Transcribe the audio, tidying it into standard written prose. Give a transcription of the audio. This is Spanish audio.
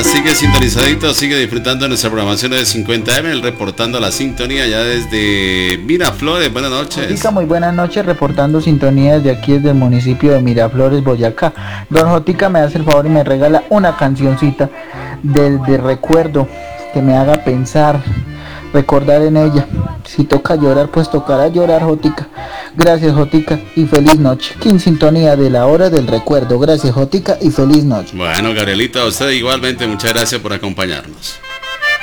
sigue sintonizadito, sigue disfrutando nuestra programación de 50M, reportando la sintonía ya desde Miraflores. Buenas noches. Jotica, muy buenas noches, reportando sintonía desde aquí, desde el municipio de Miraflores, Boyacá. Don Jotica, me hace el favor y me regala una cancioncita de recuerdo que me haga pensar, recordar en ella. Si toca llorar, pues tocará llorar, Jotica. Gracias, Jotica, y feliz noche. Aquí en sintonía de la hora del recuerdo. Gracias, Jotica, y feliz noche. Bueno, Gabrielito, a usted igualmente, muchas gracias por acompañarnos.